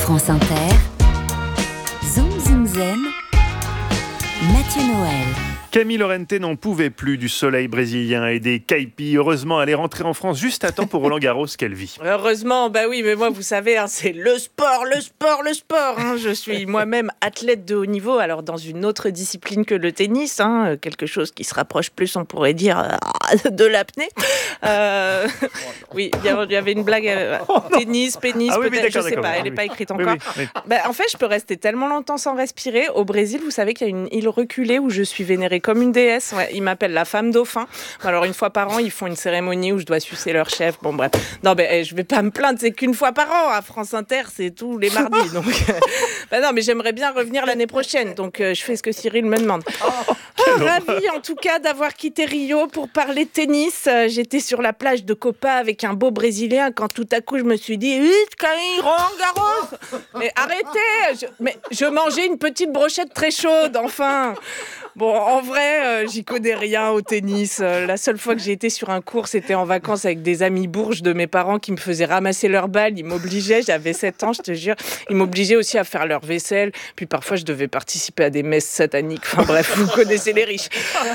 France Inter, Zoom Zoom Zen, Mathieu Noël. Camille Lorente n'en pouvait plus du soleil brésilien et des caipis. Heureusement, elle est rentrée en France juste à temps pour Roland Garros qu'elle vit. Heureusement, bah oui, mais moi, vous savez, c'est le sport. Je suis moi-même athlète de haut niveau, alors dans une autre discipline que le tennis, quelque chose qui se rapproche plus, on pourrait dire, de l'apnée. Oui, il y avait une blague, tennis, pénis, oui, peut-être, je sais d'accord. pas, elle n'est pas écrite encore. Oui. En fait, je peux rester tellement longtemps sans respirer. Au Brésil, vous savez qu'il y a une île reculée où je suis vénérée comme une déesse. Ouais, ils m'appellent la femme dauphin. Alors, une fois par an, ils font une cérémonie où je dois sucer leur chef. Bon, bref. Non, je vais pas me plaindre, c'est qu'une fois par an. À France Inter, c'est tous les mardis. Donc, non, mais j'aimerais bien revenir l'année prochaine. Donc, je fais ce que Cyril me demande. Ravie, en tout cas, d'avoir quitté Rio pour parler tennis. J'étais sur la plage de Copa avec un beau Brésilien quand tout à coup, je me suis dit, vite, Camille, Roland Garros. Mais arrêtez. Je mangeais une petite brochette très chaude, enfin. Bon, en vrai, j'y connais rien au tennis. La seule fois que j'ai été sur un court, c'était en vacances avec des amis bourges de mes parents qui me faisaient ramasser leurs balles. Ils m'obligeaient, j'avais 7 ans, je te jure. Ils m'obligeaient aussi à faire leur vaisselle. Puis parfois, je devais participer à des messes sataniques. Enfin bref, vous connaissez les riches.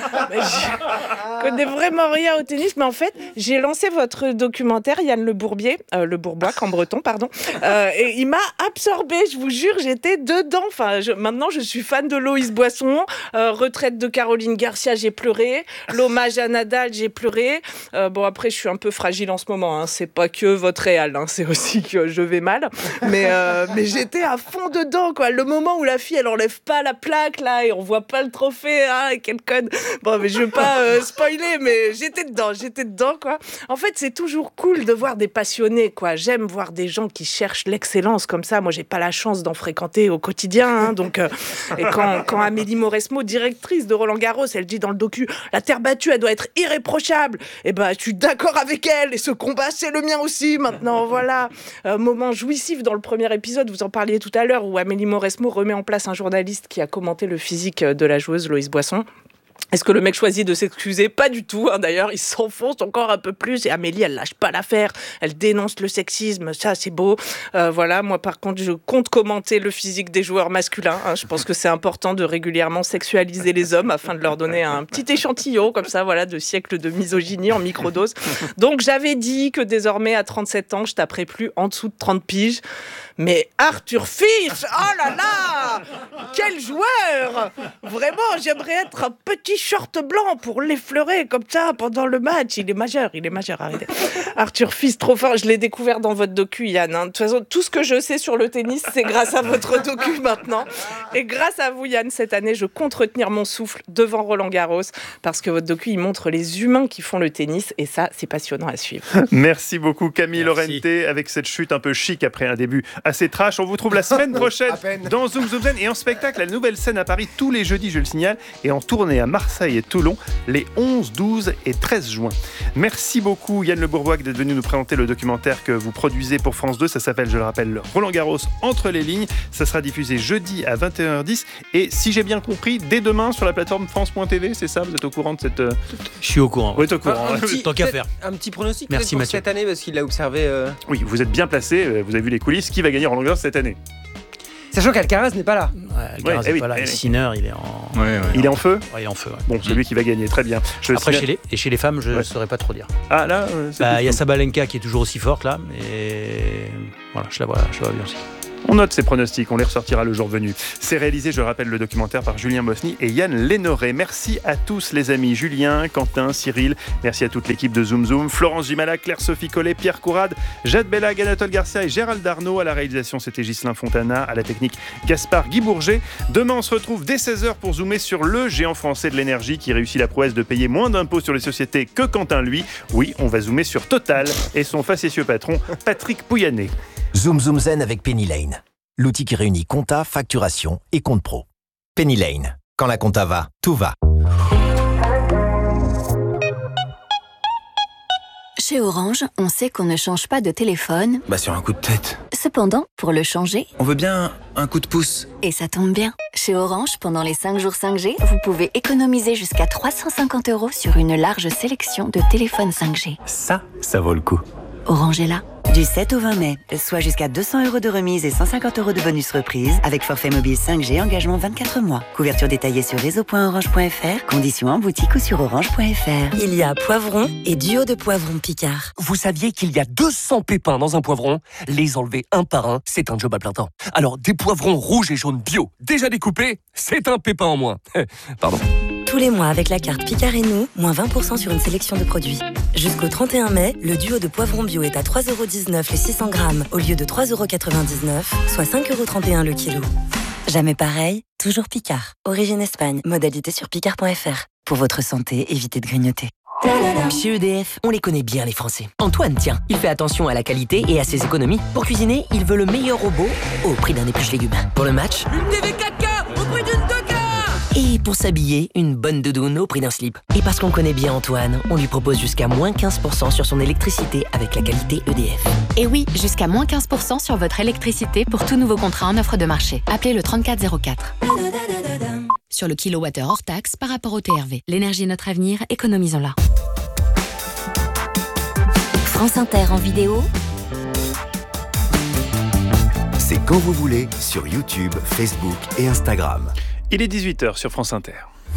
Je connais vraiment rien au tennis. Mais en fait, j'ai lancé votre documentaire, Yann Le Bourbier, Le Bourbois, en breton, pardon. Et il m'a absorbée, je vous jure, j'étais dedans. Enfin, maintenant, je suis fan de Loïs Boisson. Retraite de Caroline Garcia, j'ai pleuré. L'hommage à Nadal, j'ai pleuré. Après, je suis un peu fragile en ce moment. C'est pas que votre Real, c'est aussi que je vais mal. Mais j'étais à fond dedans, quoi. Le moment où la fille, elle enlève pas la plaque, là, et on voit pas le trophée, quel code. Bon, mais je veux pas spoiler, mais j'étais dedans, quoi. En fait, c'est toujours cool de voir des passionnés, quoi. J'aime voir des gens qui cherchent l'excellence comme ça. Moi, j'ai pas la chance d'en fréquenter au quotidien, donc... Et quand Amélie Mauresmo, directrice de Roland Garros, elle dit dans le docu, la terre battue, elle doit être irréprochable. Et je suis d'accord avec elle. Et ce combat, c'est le mien aussi. Maintenant, voilà. Moment jouissif dans le premier épisode, vous en parliez tout à l'heure, où Amélie Mauresmo remet en place un journaliste qui a commenté le physique de la joueuse Loïs Boisson. Est-ce que le mec choisit de s'excuser? Pas du tout, d'ailleurs, il s'enfonce encore un peu plus et Amélie, elle lâche pas l'affaire, elle dénonce le sexisme, ça c'est beau. Moi par contre, je compte commenter le physique des joueurs masculins, je pense que c'est important de régulièrement sexualiser les hommes afin de leur donner un petit échantillon comme ça, de siècles de misogynie en microdose. Donc j'avais dit que désormais à 37 ans, je taperais plus en dessous de 30 piges. Mais Arthur Fils, oh là là, quel joueur! Vraiment, j'aimerais être un petit short blanc pour l'effleurer comme ça pendant le match. Il est majeur, arrêtez. Arthur Fils, trop fort, je l'ai découvert dans votre docu, Yann. De toute façon, tout ce que je sais sur le tennis, c'est grâce à votre docu maintenant. Et grâce à vous, Yann, cette année, je compte retenir mon souffle devant Roland Garros parce que votre docu, il montre les humains qui font le tennis et ça, c'est passionnant à suivre. Merci beaucoup, Camille Lorente, avec cette chute un peu chic après un début assez trash. On vous trouve la semaine prochaine dans Zoom Zoom Zen et en spectacle, la nouvelle scène à Paris tous les jeudis, je le signale, et en tournée à Marseille et Toulon les 11, 12 et 13 juin. Merci beaucoup Yann Le Bourbois d'être venu nous présenter le documentaire que vous produisez pour France 2. Ça s'appelle, je le rappelle, Roland Garros entre les lignes. Ça sera diffusé jeudi à 21h10 et si j'ai bien compris, dès demain sur la plateforme France.tv, c'est ça? Vous êtes au courant de cette... Je suis au courant. Vous êtes au courant. Tant qu'à faire. Un petit pronostic Merci, pour cette année parce qu'il l'a observé. Oui, vous êtes bien placé, vous avez vu les coulisses. Qui va gagner Roland Garros cette année? Sachant qu'Alcaraz n'est pas là. Alcaraz n'est pas là. Sinner, il est en... Il est en feu? Ouais, il est en feu. Ouais. Bon, c'est lui qui va gagner, très bien. Après, chez les femmes, je ne saurais pas trop dire. Ah, là il y a Sabalenka qui est toujours aussi forte, là. Mais voilà, je la vois bien aussi. On note ces pronostics, on les ressortira le jour venu. C'est réalisé, je rappelle, le documentaire par Julien Bosny et Yann Lénoré. Merci à tous les amis, Julien, Quentin, Cyril, merci à toute l'équipe de Zoom Zoom, Florence Gimala, Claire-Sophie Collet, Pierre Courade, Jade Bellag, Anatole Garcia et Gérald Darnaud. À la réalisation, c'était Ghislain Fontana, à la technique, Gaspard Guy Bourget. Demain, on se retrouve dès 16h pour zoomer sur le géant français de l'énergie qui réussit la prouesse de payer moins d'impôts sur les sociétés que Quentin, lui. Oui, on va zoomer sur Total et son facétieux patron, Patrick Pouyanné. Zoom Zoom Zen avec Penny Lane. L'outil qui réunit compta, facturation et compte pro. Penny Lane. Quand la compta va, tout va. Chez Orange, on sait qu'on ne change pas de téléphone. Sur un coup de tête. Cependant, pour le changer... On veut bien un coup de pouce. Et ça tombe bien. Chez Orange, pendant les 5 jours 5G, vous pouvez économiser jusqu'à 350 € sur une large sélection de téléphones 5G. Ça vaut le coup. Orange est là. Du 7 au 20 mai, soit jusqu'à 200 € de remise et 150 € de bonus reprise avec forfait mobile 5G, engagement 24 mois. Couverture détaillée sur réseau.orange.fr, conditions en boutique ou sur orange.fr. Il y a poivron et duo de poivrons Picard. Vous saviez qu'il y a 200 pépins dans un poivron ? Les enlever un par un, c'est un job à plein temps. Alors, des poivrons rouges et jaunes bio, déjà découpés, c'est un pépin en moins. Pardon. Tous les mois, avec la carte Picard et nous, moins 20% sur une sélection de produits. Jusqu'au 31 mai, le duo de poivrons bio est à 3,19€ les 600 grammes au lieu de 3,99€, soit 5,31€ le kilo. Jamais pareil, toujours Picard. Origine Espagne, modalité sur picard.fr. Pour votre santé, évitez de grignoter. Chez EDF, on les connaît bien les Français. Antoine, tiens, il fait attention à la qualité et à ses économies. Pour cuisiner, il veut le meilleur robot au prix d'un épluche-légumes. Pour le match, une TV 4K au prix d'une 2K. Et pour s'habiller, une bonne doudoune au prix d'un slip. Et parce qu'on connaît bien Antoine, on lui propose jusqu'à moins 15% sur son électricité avec la qualité EDF. Et oui, jusqu'à moins 15% sur votre électricité pour tout nouveau contrat en offre de marché. Appelez le 3404. Sur le kilowattheure hors taxe par rapport au TRV. L'énergie est notre avenir, économisons-la. France Inter en vidéo. C'est quand vous voulez sur YouTube, Facebook et Instagram. Il est 18h sur France Inter.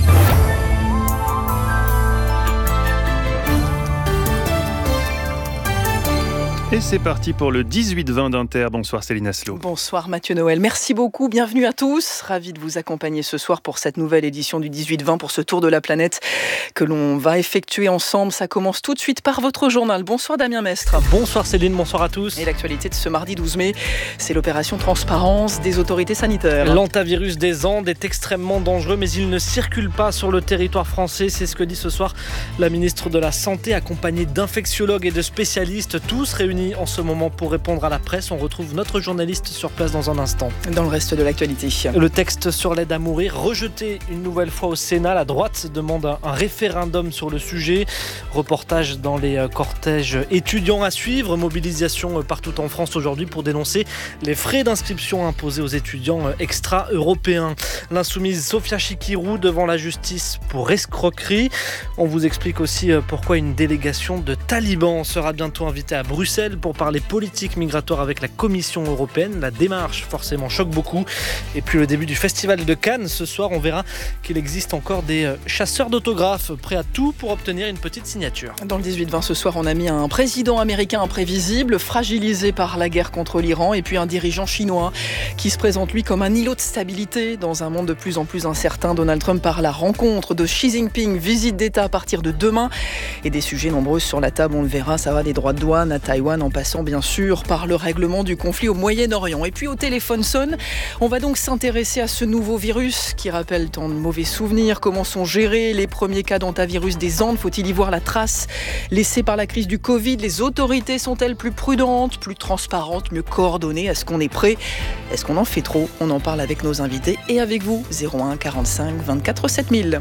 Et c'est parti pour le 18-20 d'Inter. Bonsoir Céline Aslo. Bonsoir Mathieu Noël, merci beaucoup, bienvenue à tous. Ravi de vous accompagner ce soir pour cette nouvelle édition du 18-20 pour ce tour de la planète que l'on va effectuer ensemble. Ça commence tout de suite par votre journal. Bonsoir Damien Mestre. Bonsoir Céline, bonsoir à tous. Et l'actualité de ce mardi 12 mai, c'est l'opération transparence des autorités sanitaires. L'hantavirus des Andes est extrêmement dangereux, mais il ne circule pas sur le territoire français. C'est ce que dit ce soir la ministre de la Santé, accompagnée d'infectiologues et de spécialistes, tous réunis en ce moment pour répondre à la presse. On retrouve notre journaliste sur place dans un instant. Dans le reste de l'actualité, le texte sur l'aide à mourir rejeté une nouvelle fois au Sénat. La droite demande un référendum sur le sujet. Reportage dans les cortèges étudiants à suivre. Mobilisation partout en France aujourd'hui pour dénoncer les frais d'inscription imposés aux étudiants extra-européens. L'insoumise Sophia Chikirou devant la justice pour escroquerie. On vous explique aussi pourquoi une délégation de talibans sera bientôt invitée à Bruxelles pour parler politique migratoire avec la Commission européenne. La démarche forcément choque beaucoup. Et puis le début du festival de Cannes. Ce soir, on verra qu'il existe encore des chasseurs d'autographes prêts à tout pour obtenir une petite signature. Dans le 18-20 ce soir, on a mis un président américain imprévisible, fragilisé par la guerre contre l'Iran, et puis un dirigeant chinois qui se présente lui comme un îlot de stabilité dans un monde de plus en plus incertain. Donald Trump par la rencontre de Xi Jinping, visite d'État à partir de demain et des sujets nombreux sur la table, on le verra, ça va des droits de douane à Taïwan en passant bien sûr par le règlement du conflit au Moyen-Orient. Et puis au téléphone sonne, on va donc s'intéresser à ce nouveau virus qui rappelle tant de mauvais souvenirs. Comment sont gérés les premiers cas d'hantavirus des Andes? Faut-il y voir la trace laissée par la crise du Covid? Les autorités sont-elles plus prudentes, plus transparentes, mieux coordonnées? Est-ce qu'on est prêt? Est-ce qu'on en fait trop? On en parle avec nos invités et avec vous. 01 45 24 7000.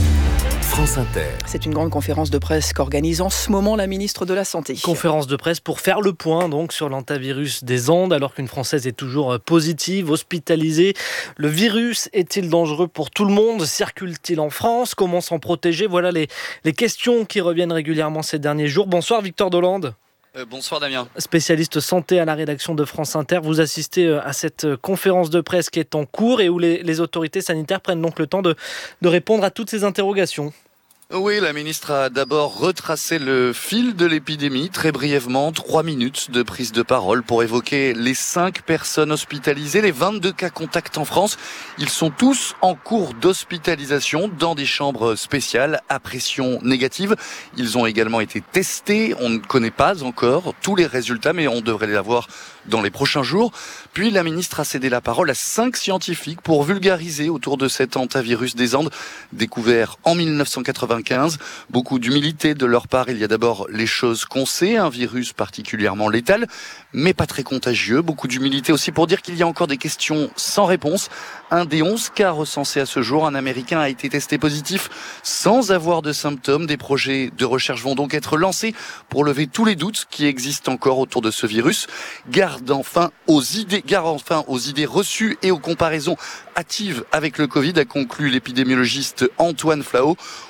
France Inter. C'est une grande conférence de presse qu'organise en ce moment la ministre de la Santé. Conférence de presse pour faire le point donc sur l'hantavirus des Andes, alors qu'une Française est toujours positive, hospitalisée. Le virus est-il dangereux pour tout le monde? Circule-t-il en France? Comment s'en protéger? Voilà les questions qui reviennent régulièrement ces derniers jours. Bonsoir Victor Dolande. Bonsoir Damien. Spécialiste santé à la rédaction de France Inter, vous assistez à cette conférence de presse qui est en cours et où les autorités sanitaires prennent donc le temps de répondre à toutes ces interrogations. Oui, la ministre a d'abord retracé le fil de l'épidémie, très brièvement, 3 minutes de prise de parole pour évoquer les 5 personnes hospitalisées, les 22 cas contacts en France. Ils sont tous en cours d'hospitalisation dans des chambres spéciales à pression négative. Ils ont également été testés. On ne connaît pas encore tous les résultats, mais on devrait les avoir dans les prochains jours. Puis la ministre a cédé la parole à 5 scientifiques pour vulgariser autour de cet hantavirus des Andes, découvert en 1995. Beaucoup d'humilité de leur part. Il y a d'abord les choses qu'on sait, un virus particulièrement létal, mais pas très contagieux. Beaucoup d'humilité aussi pour dire qu'il y a encore des questions sans réponse. Un des 11 cas recensés à ce jour, un Américain a été testé positif sans avoir de symptômes. Des projets de recherche vont donc être lancés pour lever tous les doutes qui existent encore autour de ce virus. Gare enfin aux idées reçues et aux comparaisons hâtives avec le Covid, a conclu l'épidémiologiste Antoine Flahault.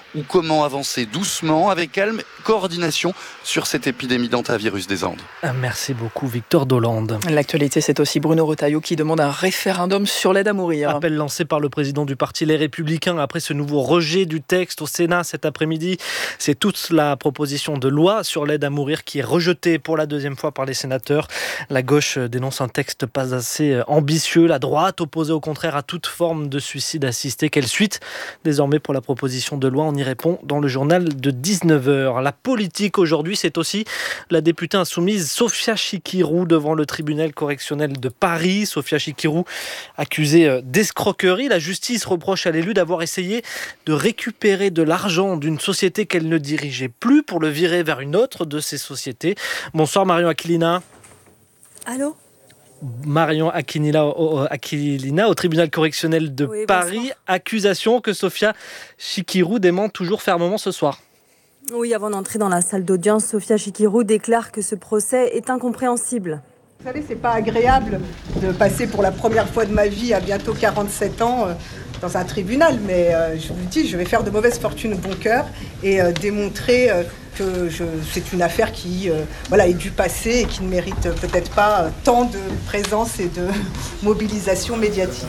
ou comment avancer doucement, avec calme, coordination sur cette épidémie d'hantavirus des Andes. Merci beaucoup Victor Dolande. L'actualité, c'est aussi Bruno Retailleau qui demande un référendum sur l'aide à mourir. Appel lancé par le président du parti Les Républicains après ce nouveau rejet du texte au Sénat cet après-midi. C'est toute la proposition de loi sur l'aide à mourir qui est rejetée pour la deuxième fois par les sénateurs. La gauche dénonce un texte pas assez ambitieux. La droite opposée au contraire à toute forme de suicide assisté. Quelle suite désormais pour la proposition de loi? On y répond dans le journal de 19h. La politique aujourd'hui, c'est aussi la députée insoumise Sophia Chikirou devant le tribunal correctionnel de Paris. Sophia Chikirou accusée d'escroquerie. La justice reproche à l'élu d'avoir essayé de récupérer de l'argent d'une société qu'elle ne dirigeait plus pour le virer vers une autre de ces sociétés. Bonsoir Marion Aquilina. Allô ? Marion Aquilina au tribunal correctionnel de Paris. Bonsoir. Accusation que Sophia Chikirou dément toujours fermement ce soir. Oui, avant d'entrer dans la salle d'audience, Sophia Chikirou déclare que ce procès est incompréhensible. Vous savez, c'est pas agréable de passer pour la première fois de ma vie à bientôt 47 ans dans un tribunal, mais je vous dis, je vais faire de mauvaise fortune bon cœur et démontrer que c'est une affaire qui est du passé et qui ne mérite peut-être pas tant de présence et de mobilisation médiatique.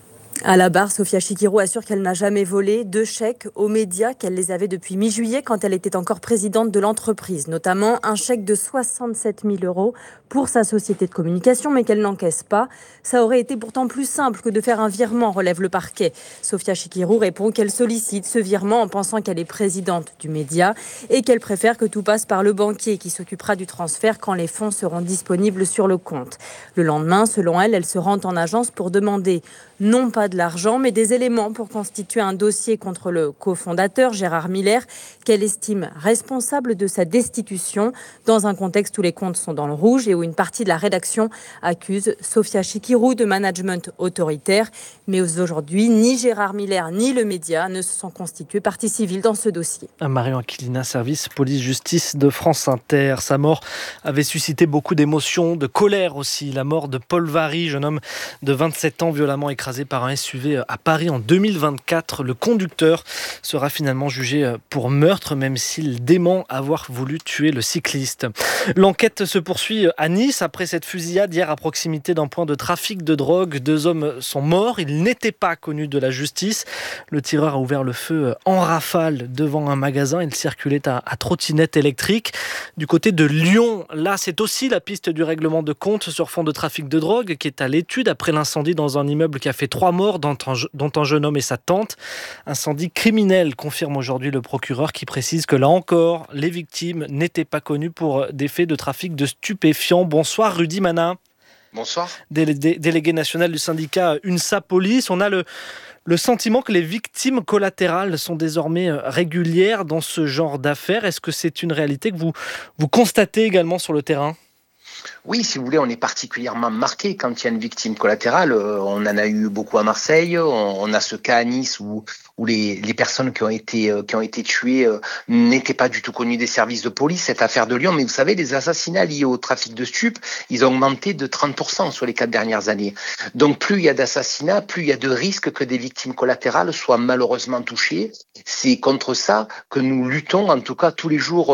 À la barre, Sophia Chikirou assure qu'elle n'a jamais volé 2 chèques aux médias, qu'elle les avait depuis mi-juillet quand elle était encore présidente de l'entreprise, notamment un chèque de 67 000 € pour sa société de communication, mais qu'elle n'encaisse pas. Ça aurait été pourtant plus simple que de faire un virement, relève le parquet. Sophia Chikirou répond qu'elle sollicite ce virement en pensant qu'elle est présidente du média et qu'elle préfère que tout passe par le banquier qui s'occupera du transfert quand les fonds seront disponibles sur le compte. Le lendemain, selon elle, elle se rend en agence pour demander non pas de l'argent, mais des éléments pour constituer un dossier contre le cofondateur Gérard Miller, qu'elle estime responsable de sa destitution, dans un contexte où les comptes sont dans le rouge et où une partie de la rédaction accuse Sophia Chikirou de management autoritaire. Mais aujourd'hui, ni Gérard Miller ni le média ne se sont constitués partie civile dans ce dossier. Marion Aquilina, service police-justice de France Inter. Sa mort avait suscité beaucoup d'émotions, de colère aussi. La mort de Paul Vary, jeune homme de 27 ans violemment écrasé par un SUV à Paris en 2024. Le conducteur sera finalement jugé pour meurtre, même s'il dément avoir voulu tuer le cycliste. L'enquête se poursuit à Nice après cette fusillade hier à proximité d'un point de trafic de drogue. 2 hommes sont morts. Ils n'étaient pas connus de la justice. Le tireur a ouvert le feu en rafale devant un magasin. Il circulait à trottinette électrique. Du côté de Lyon, là, c'est aussi la piste du règlement de compte sur fond de trafic de drogue qui est à l'étude après l'incendie dans un immeuble qui a fait 3 morts, dont un jeune homme et sa tante. Incendie criminel, confirme aujourd'hui le procureur qui précise que là encore, les victimes n'étaient pas connues pour des faits de trafic de stupéfiants. Bonsoir Rudy Mana. Bonsoir. Délégué national du syndicat UNSA Police. On a le sentiment que les victimes collatérales sont désormais régulières dans ce genre d'affaires. Est-ce que c'est une réalité que vous constatez également sur le terrain ? Oui, si vous voulez, on est particulièrement marqué quand il y a une victime collatérale. On en a eu beaucoup à Marseille. On a ce cas à Nice où les personnes qui ont été tuées n'étaient pas du tout connues des services de police. Cette affaire de Lyon, mais vous savez, les assassinats liés au trafic de stupes, ils ont augmenté de 30% sur les 4 dernières années. Donc plus il y a d'assassinats, plus il y a de risques que des victimes collatérales soient malheureusement touchées. C'est contre ça que nous luttons, en tout cas tous les jours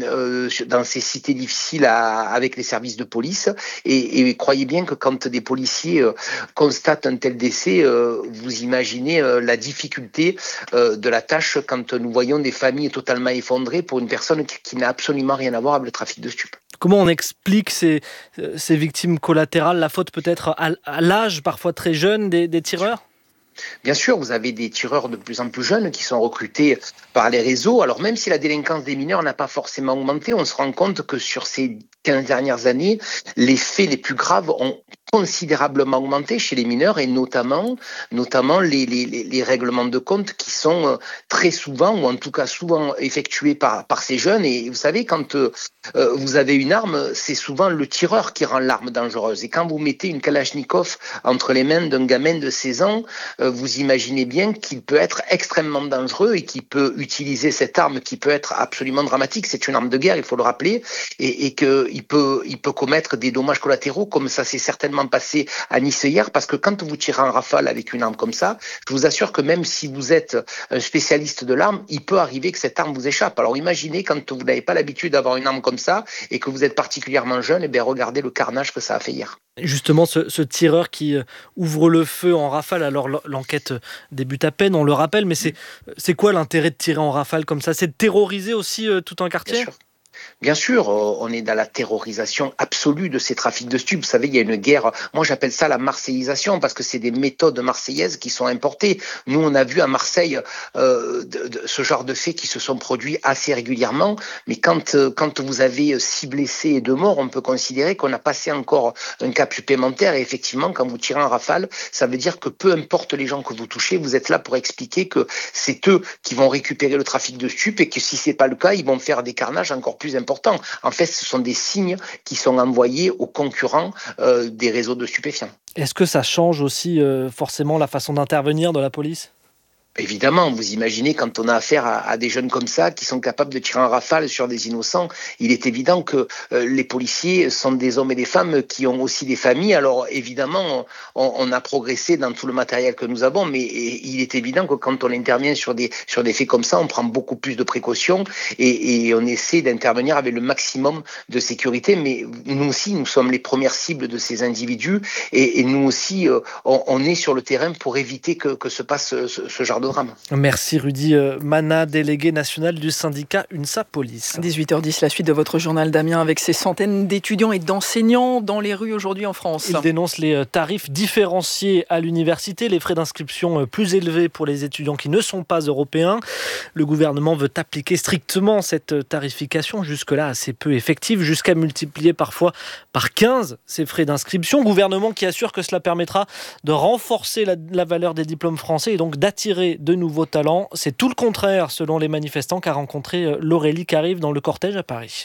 dans ces cités difficiles avec les services de police. Et croyez bien que quand des policiers constatent un tel décès, vous imaginez la difficulté de la tâche quand nous voyons des familles totalement effondrées pour une personne qui n'a absolument rien à voir avec le trafic de stupes. Comment on explique ces victimes collatérales? La faute peut-être à l'âge parfois très jeune des tireurs? Bien sûr, vous avez des tireurs de plus en plus jeunes qui sont recrutés par les réseaux. Alors même si la délinquance des mineurs n'a pas forcément augmenté, on se rend compte que sur ces 15 dernières années, les faits les plus graves ont considérablement augmenté chez les mineurs et notamment les règlements de compte qui sont très souvent, ou en tout cas souvent effectués par ces jeunes. Et vous savez, quand vous avez une arme, c'est souvent le tireur qui rend l'arme dangereuse. Et quand vous mettez une Kalachnikov entre les mains d'un gamin de 16 ans, vous imaginez bien qu'il peut être extrêmement dangereux et qu'il peut utiliser cette arme qui peut être absolument dramatique. C'est une arme de guerre, il faut le rappeler, et qu'il peut commettre des dommages collatéraux comme ça s'est certainement exactement passé à Nice hier, parce que quand vous tirez en rafale avec une arme comme ça, je vous assure que même si vous êtes un spécialiste de l'arme, il peut arriver que cette arme vous échappe. Alors imaginez quand vous n'avez pas l'habitude d'avoir une arme comme ça et que vous êtes particulièrement jeune, et bien regardez le carnage que ça a fait hier. Justement, ce tireur qui ouvre le feu en rafale, alors l'enquête débute à peine, on le rappelle, mais c'est quoi l'intérêt de tirer en rafale comme ça ? C'est de terroriser aussi tout un quartier ? Bien sûr, on est dans la terrorisation absolue de ces trafics de stupes. Vous savez, il y a une guerre, moi j'appelle ça la marseillisation, parce que c'est des méthodes marseillaises qui sont importées. Nous, on a vu à Marseille ce genre de faits qui se sont produits assez régulièrement, mais quand vous avez 6 blessés et 2 morts, on peut considérer qu'on a passé encore un cap supplémentaire. Et effectivement, quand vous tirez en rafale, ça veut dire que peu importe les gens que vous touchez, vous êtes là pour expliquer que c'est eux qui vont récupérer le trafic de stupes et que si c'est pas le cas, ils vont faire des carnages encore plus importants. En fait, ce sont des signes qui sont envoyés aux concurrents des réseaux de stupéfiants. Est-ce que ça change aussi forcément la façon d'intervenir de la police ? Évidemment, vous imaginez quand on a affaire à des jeunes comme ça qui sont capables de tirer en rafale sur des innocents, il est évident que les policiers sont des hommes et des femmes qui ont aussi des familles. Alors évidemment, on a progressé dans tout le matériel que nous avons, mais il est évident que quand on intervient sur des faits comme ça, on prend beaucoup plus de précautions et on essaie d'intervenir avec le maximum de sécurité. Mais nous aussi, nous sommes les premières cibles de ces individus et nous aussi, on est sur le terrain pour éviter que se passe ce genre de drame. Merci Rudy Mana, délégué national du syndicat UNSA Police. 18h10, la suite de votre journal, Damien, avec ces centaines d'étudiants et d'enseignants dans les rues aujourd'hui en France. Ils dénoncent les tarifs différenciés à l'université, les frais d'inscription plus élevés pour les étudiants qui ne sont pas européens. Le gouvernement veut appliquer strictement cette tarification, jusque-là assez peu effective, jusqu'à multiplier parfois par 15 ces frais d'inscription. Gouvernement qui assure que cela permettra de renforcer la valeur des diplômes français et donc d'attirer de nouveaux talents. C'est tout le contraire selon les manifestants qu'a rencontré Laurélie qui arrive dans le cortège à Paris.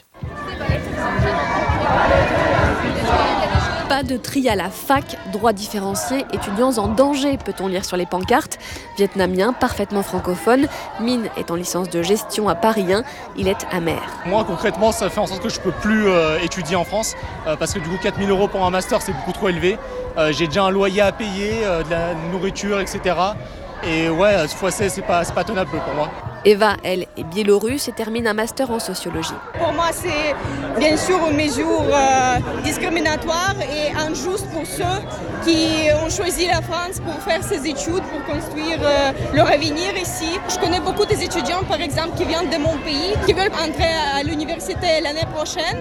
Pas de tri à la fac, droits différenciés, étudiants en danger, peut-on lire sur les pancartes. Vietnamien, parfaitement francophone, Min est en licence de gestion à Paris 1, il est amer. Moi concrètement ça fait en sorte que je ne peux plus étudier en France parce que du coup 4 000 € pour un master c'est beaucoup trop élevé. J'ai déjà un loyer à payer, de la nourriture, etc. Et ouais, x16 c'est pas tenable pour moi. Eva, elle, est biélorusse et termine un master en sociologie. Pour moi, c'est bien sûr une mesure discriminatoire et injuste pour ceux qui ont choisi la France pour faire ces études, pour construire leur avenir ici. Je connais beaucoup des étudiants, par exemple, qui viennent de mon pays, qui veulent entrer à l'université l'année prochaine,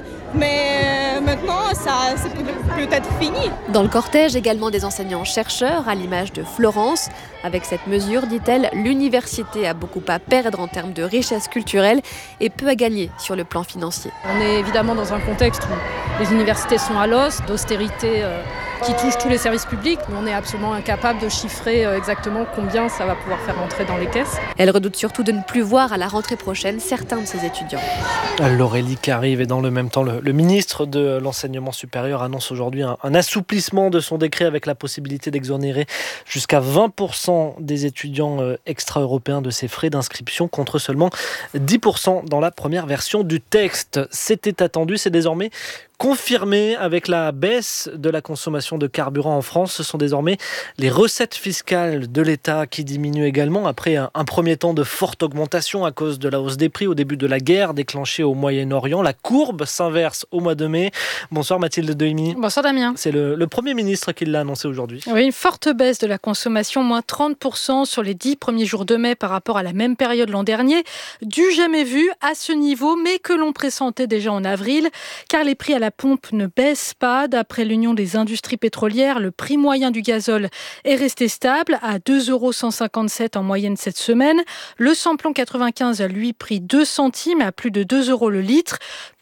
mais maintenant, ça c'est peut-être fini. Dans le cortège, également des enseignants-chercheurs, à l'image de Florence. Avec cette mesure, dit-elle, l'université a beaucoup à perdre en termes de richesse culturelle et peu à gagner sur le plan financier. On est évidemment dans un contexte où les universités sont à l'os, d'austérité qui touche tous les services publics, mais on est absolument incapable de chiffrer exactement combien ça va pouvoir faire rentrer dans les caisses. Elle redoute surtout de ne plus voir à la rentrée prochaine certains de ses étudiants. Laurélie qui arrive et dans le même temps, le ministre de l'Enseignement supérieur annonce aujourd'hui un assouplissement de son décret avec la possibilité d'exonérer jusqu'à 20% des étudiants extra-européens de ces frais d'inscription contre seulement 10% dans la première version du texte. C'était attendu, c'est désormais confirmé avec la baisse de la consommation de carburant en France. Ce sont désormais les recettes fiscales de l'État qui diminuent également après un premier temps de forte augmentation à cause de la hausse des prix au début de la guerre déclenchée au Moyen-Orient. La courbe s'inverse au mois de mai. Bonsoir Mathilde Dehimi. Bonsoir Damien. C'est le Premier ministre qui l'a annoncé aujourd'hui. Oui, une forte baisse de la consommation, moins 30% sur les 10 premiers jours de mai par rapport à la même période l'an dernier. Du jamais vu à ce niveau, mais que l'on pressentait déjà en avril, car les prix à la pompe ne baisse pas. D'après l'Union des industries pétrolières, le prix moyen du gazole est resté stable à 2,157 € en moyenne cette semaine. Le samplon 95 a lui pris 2 centimes à plus de 2 € le litre.